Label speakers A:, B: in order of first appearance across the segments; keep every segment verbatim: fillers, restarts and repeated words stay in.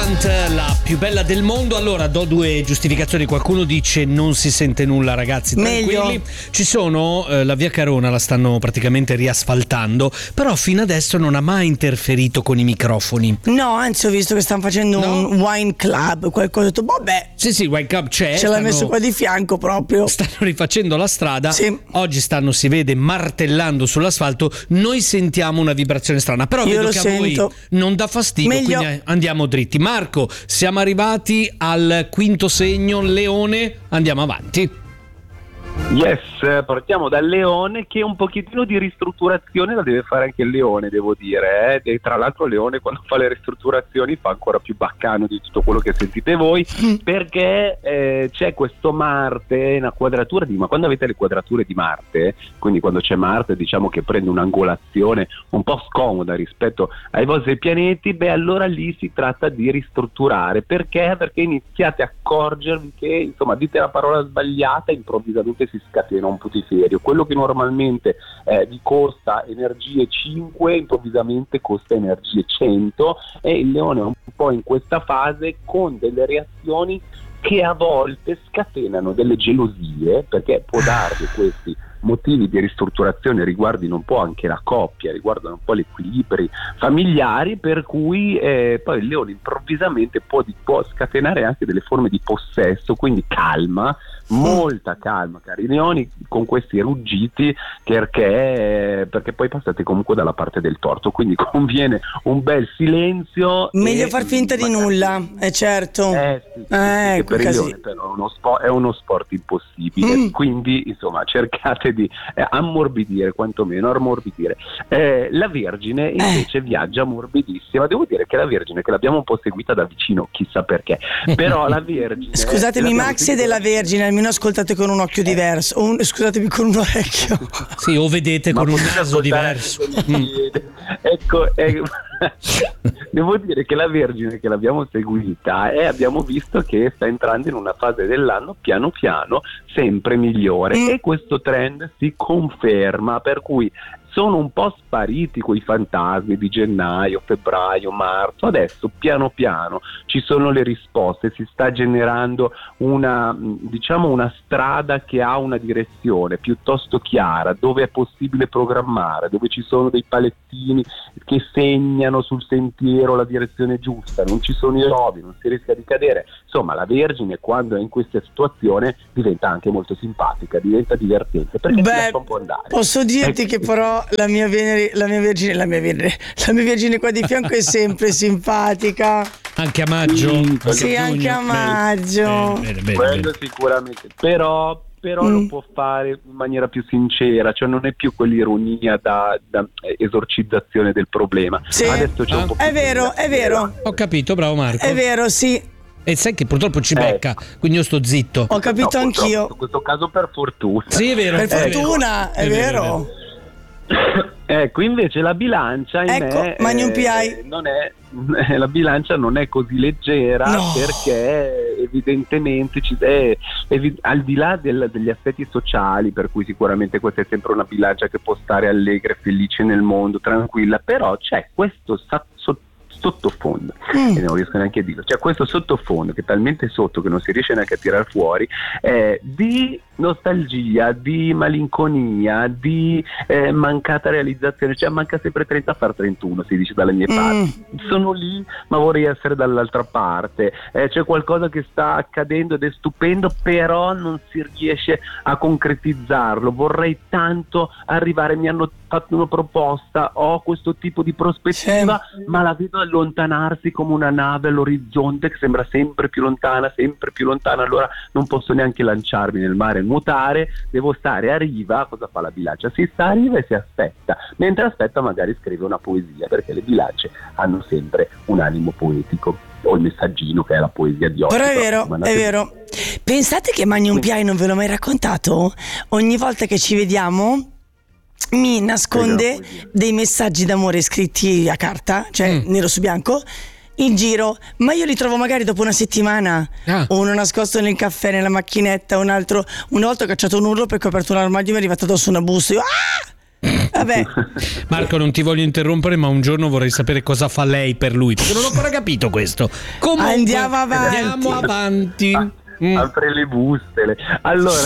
A: Grant, la più bella del mondo. Allora, do due giustificazioni. Qualcuno dice non si sente nulla, ragazzi, tranquilli.
B: Meglio.
A: Ci sono, eh, la via Carona la stanno praticamente riasfaltando, però fino adesso non ha mai interferito con i microfoni.
B: No, anzi ho visto che stanno facendo
A: No?
B: un wine club, qualcosa. Ho detto, vabbè,
A: Sì, sì, Wake Up c'è.
B: ce l'ha
A: stanno-
B: messo qua di fianco proprio.
A: Stanno rifacendo la strada.
B: Sì.
A: Oggi stanno, si vede, martellando sull'asfalto. Noi sentiamo una vibrazione strana, però
B: Io
A: vedo
B: lo
A: che a
B: sento.
A: voi non dà fastidio.
B: Meglio.
A: Quindi andiamo dritti. Marco, siamo arrivati al quinto segno, Leone. Andiamo avanti.
C: Yes, partiamo dal Leone, che un pochettino di ristrutturazione la deve fare anche il Leone, devo dire, eh? E tra l'altro il Leone quando fa le ristrutturazioni fa ancora più baccano di tutto quello che sentite voi, perché eh, c'è questo Marte, una quadratura di, ma quando avete le quadrature di Marte, quindi quando c'è Marte, diciamo che prende un'angolazione un po' scomoda rispetto ai vostri pianeti, beh allora lì si tratta di ristrutturare. Perché? Perché iniziate a accorgervi che, insomma, dite la parola sbagliata e improvvisamente si scatena un putiferio. Quello che normalmente eh, vi costa energie cinque, improvvisamente costa energie cento, e il Leone è un po' in questa fase con delle reazioni che a volte scatenano delle gelosie, perché può darvi questi motivi di ristrutturazione riguardino un po' anche la coppia, riguardano un po' gli equilibri familiari, per cui eh, poi il Leone improvvisamente può, di, può scatenare anche delle forme di possesso, quindi calma, molta calma cari Leoni con questi ruggiti, perché, perché poi passate comunque dalla parte del torto, quindi conviene un bel silenzio.
B: Meglio
C: e,
B: far finta di
C: magari-
B: nulla, è certo.
C: eh, sì, sì, sì,
B: Eh,
C: che per il
B: così.
C: Leone però è uno, spo- è uno sport impossibile,
B: Mm.
C: quindi insomma cercate di eh, ammorbidire, quantomeno ammorbidire. Eh, la Vergine invece viaggia morbidissima. Devo dire che la Vergine, che l'abbiamo un po' seguita da vicino, chissà perché, però la Vergine...
B: Scusatemi,
C: l'abbiamo
B: Max è
C: seguita
B: della
C: da vicino.
B: Vergine, almeno ascoltate con un occhio diverso. Un- scusatemi, con un orecchio.
A: Sì, o vedete
C: Ma
A: con un
C: potete
A: naso
C: ascoltare
A: diverso.
C: anche con il piede. Ecco, eh, devo dire che la Vergine che l'abbiamo seguita e eh, abbiamo visto che sta entrando in una fase dell'anno piano piano sempre migliore,
B: Mm.
C: e questo trend si conferma, per cui sono un po' spariti quei fantasmi di gennaio, febbraio, marzo. Adesso piano piano ci sono le risposte, si sta generando una, diciamo, una strada che ha una direzione piuttosto chiara, dove è possibile programmare, dove ci sono dei palettini che segnano sul sentiero la direzione giusta, non ci sono i rovi, non si rischia di cadere. Insomma, la Vergine quando è in questa situazione diventa anche molto simpatica, diventa divertente, perché si
B: Beh,
C: lascia un po' andare.
B: posso dirti
C: Eh,
B: che però la mia, Venere, la mia vergine, la mia vergine, la mia vergine qua di fianco è sempre simpatica.
A: Anche a maggio.
C: Sì,
A: anche a
B: sì,
A: giugno.
B: anche a
A: Bene,
B: maggio.
A: bene, bene,
C: quello
A: bene.
C: sicuramente, però però
B: Mm.
C: lo può fare in maniera più sincera, cioè non è più quell'ironia da, da esorcizzazione del problema.
B: Sì.
C: Adesso c'è un
A: Ah.
C: po' più
B: È vero,
C: di-
B: è vero,
A: Ho capito, bravo Marco.
B: è vero, sì,
A: E sai che purtroppo ci
C: Eh.
A: becca, quindi io sto zitto.
B: ho capito
C: No, purtroppo,
B: anch'io.
C: in questo caso per fortuna.
A: Sì, è vero.
B: Per
A: è vero.
B: fortuna, è,
A: È vero,
B: vero.
C: Ecco, invece la bilancia, ahimè,
B: Ecco, Magnum P I.
C: eh, non è, la bilancia non è così leggera,
B: No.
C: perché evidentemente ci, è, evi- al di là del- degli aspetti sociali, per cui sicuramente questa è sempre una bilancia che può stare allegra, felice nel mondo, tranquilla, però c'è questo sa- so- sottofondo,
B: Mm.
C: e non riesco neanche a dirlo, c'è questo sottofondo che è talmente sotto che non si riesce neanche a tirar fuori, eh, di nostalgia, di malinconia, di eh, mancata realizzazione, cioè manca sempre trenta a far trentuno, si dice dalle mie
B: Mm.
C: parti. Sono lì ma vorrei essere dall'altra parte, eh, c'è qualcosa che sta accadendo ed è stupendo, però non si riesce a concretizzarlo, vorrei tanto arrivare, mi hanno fatto una proposta, ho questo tipo di prospettiva, ma la vedo allontanarsi come una nave all'orizzonte che sembra sempre più lontana, sempre più lontana, allora non posso neanche lanciarmi nel mare, nuotare, devo stare a riva. Cosa fa la bilancia? Si sta a riva e si aspetta, mentre aspetta magari scrive una poesia, perché le bilance hanno sempre un animo poetico, o il messaggino che è la poesia di oggi.
B: Però è vero,
C: Ma
B: è vero. Pensate che Magnum P I, non ve l'ho mai raccontato? Ogni volta che ci vediamo mi nasconde dei messaggi d'amore scritti a carta, cioè
A: Mm.
B: nero su bianco, in giro, ma io li trovo magari dopo una settimana.
A: Ah.
B: Uno nascosto nel caffè, nella macchinetta, un altro. Una volta ho cacciato un urlo perché ho aperto un armadio e mi è arrivata addosso una busta. Io, ah! Vabbè.
A: Marco, non ti voglio interrompere, ma un giorno vorrei sapere cosa fa lei per lui, perché non ho ancora capito questo. Comunque,
B: andiamo avanti.
A: Andiamo avanti. Mm.
C: Apre le buste. Allora,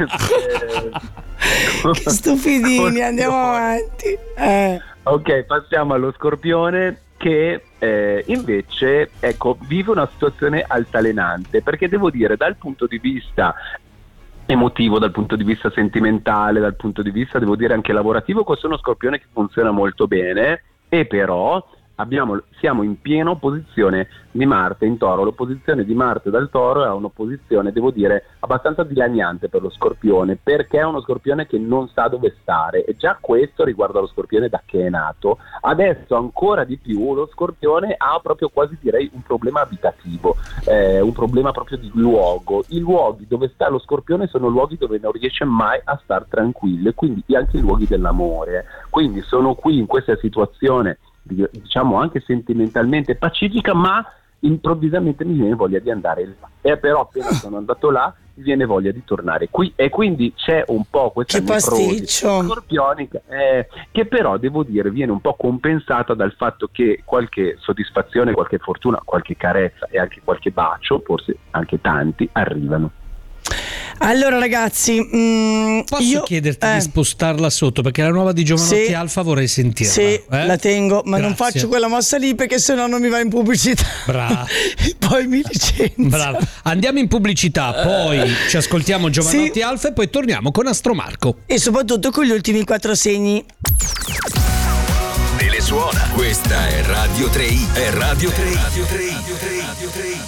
B: che stupidini, andiamo avanti. Eh.
C: Ok, passiamo allo Scorpione che eh, invece, ecco, vive una situazione altalenante, perché devo dire, dal punto di vista emotivo, dal punto di vista sentimentale, dal punto di vista, devo dire, anche lavorativo, questo è uno Scorpione che funziona molto bene, e però abbiamo, siamo in piena opposizione di Marte in Toro. L'opposizione di Marte dal Toro è un'opposizione, devo dire, abbastanza dilaniante per lo Scorpione, perché è uno Scorpione che non sa dove stare, e già questo riguarda lo Scorpione da che è nato. Adesso ancora di più lo Scorpione ha proprio, quasi direi, un problema abitativo, eh, un problema proprio di luogo. I luoghi dove sta lo Scorpione sono luoghi dove non riesce mai a star tranquillo, e quindi anche i luoghi dell'amore. Quindi sono qui in questa situazione, diciamo anche sentimentalmente pacifica, ma improvvisamente mi viene voglia di andare là, e però appena sono andato là mi viene voglia di tornare qui, e quindi c'è un po' questa
B: che pasticcio
C: scorpionica, eh, che però devo dire viene un po' compensata dal fatto che qualche soddisfazione, qualche fortuna, qualche carezza e anche qualche bacio, forse anche tanti, arrivano.
B: Allora ragazzi, mh,
A: posso
B: io,
A: chiederti
B: eh,
A: di spostarla sotto, perché la nuova di Giovanotti
B: sì,
A: Alfa vorrei sentirla.
B: Sì,
A: eh?
B: la tengo, ma
A: Grazie.
B: non faccio quella mossa lì perché sennò non mi va in pubblicità.
A: Brava.
B: Poi mi licenzio.
A: Brava. Andiamo in pubblicità, poi ci ascoltiamo Giovanotti
B: Sì.
A: Alfa e poi torniamo con Astro Marco.
B: E soprattutto con gli ultimi quattro segni.
D: Telesuona. Questa è Radio tre i. È Radio tre i. Radio tre i. Radio tre i.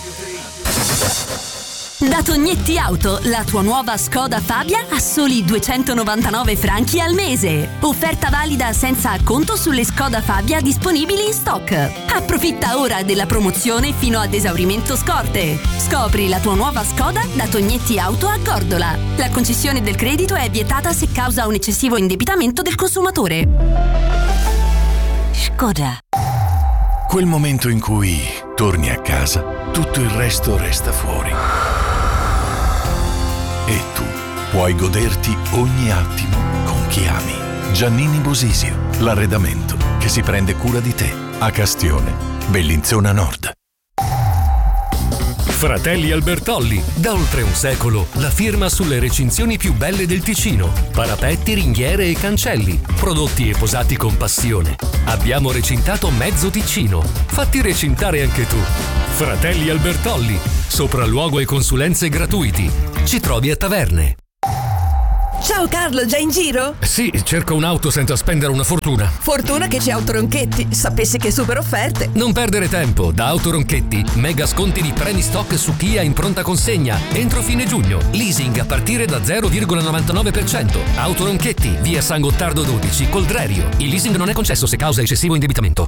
E: Da Tognetti Auto, la tua nuova Skoda Fabia a soli duecentonovantanove franchi al mese. Offerta valida senza acconto sulle Skoda Fabia disponibili in stock. Approfitta ora della promozione fino ad esaurimento scorte. Scopri la tua nuova Skoda da Tognetti Auto a Gordola. La concessione del credito è vietata se causa un eccessivo indebitamento del consumatore. Skoda.
D: Quel momento in cui torni a casa, tutto il resto resta fuori. E tu puoi goderti ogni attimo con chi ami. Giannini Bosisio, l'arredamento che si prende cura di te. A Castione, Bellinzona Nord.
F: Fratelli Albertolli, da oltre un secolo la firma sulle recinzioni più belle del Ticino. Parapetti, ringhiere e cancelli, prodotti e posati con passione. Abbiamo recintato mezzo Ticino. Fatti recintare anche tu. Fratelli Albertolli, sopralluogo e consulenze gratuiti. Ci trovi a Taverne.
G: Ciao Carlo, già in giro?
F: Sì, cerco un'auto senza spendere una fortuna.
G: Fortuna che c'è Autoronchetti, sapessi che super offerte.
F: Non perdere tempo, da Autoronchetti, mega sconti di premi stock su Kia in pronta consegna entro fine giugno. Leasing a partire da zero virgola novantanove per cento. Autoronchetti, via San Gottardo dodici, Coldrerio. Il leasing non è concesso se causa eccessivo indebitamento.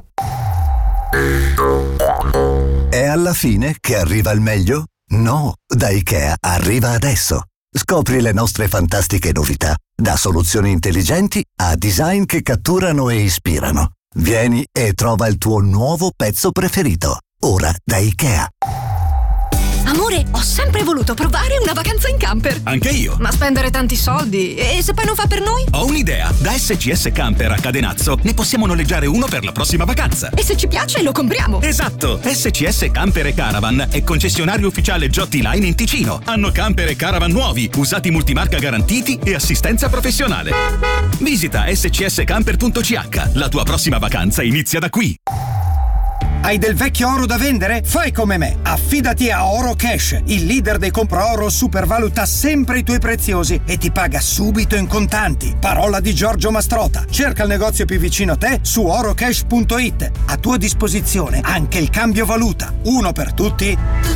H: È alla fine che arriva il meglio? No, da IKEA arriva adesso. Scopri le nostre fantastiche novità, da soluzioni intelligenti a design che catturano e ispirano. Vieni e trova il tuo nuovo pezzo preferito. Ora da IKEA.
G: Amore, ho sempre voluto provare una vacanza in camper.
I: Anche io.
G: Ma spendere tanti soldi? E se poi non fa per noi?
I: Ho un'idea. Da S C S Camper a Cadenazzo ne possiamo noleggiare uno per la prossima vacanza.
G: E se ci piace lo compriamo.
I: Esatto. S C S Camper e Caravan è concessionario ufficiale Giotti Line in Ticino. Hanno camper e caravan nuovi, usati multimarca garantiti e assistenza professionale. Visita s c s camper punto c h. La tua prossima vacanza inizia da qui.
J: Hai del vecchio oro da vendere? Fai come me. Affidati a Oro Cash, il leader dei compra-oro supervaluta sempre i tuoi preziosi e ti paga subito in contanti. Parola di Giorgio Mastrota. Cerca il negozio più vicino a te su orocash punto it. A tua disposizione anche il cambio valuta. Uno per tutti,